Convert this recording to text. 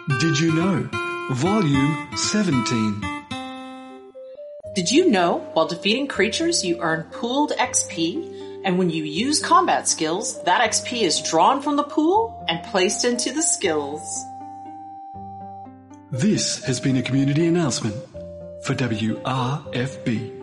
Did you know? Volume 17. Did you know while defeating creatures you earn pooled XP, and when you use combat skills, that XP is drawn from the pool and placed into the skills? This has been a community announcement for WRFB.